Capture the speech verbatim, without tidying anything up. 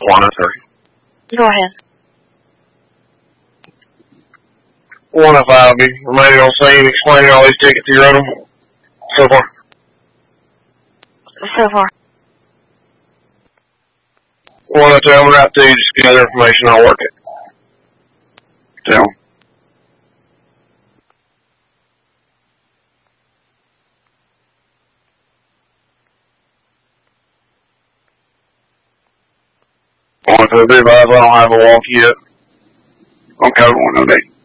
one oh three. Go ahead. one oh five, be remaining on scene, explaining all these tickets you wrote them so far. So far. one oh two, I'm going to write to you, just get other information, I'll work it. Tell them. one oh two, be advised, I don't have a walk yet. On code one oh eight.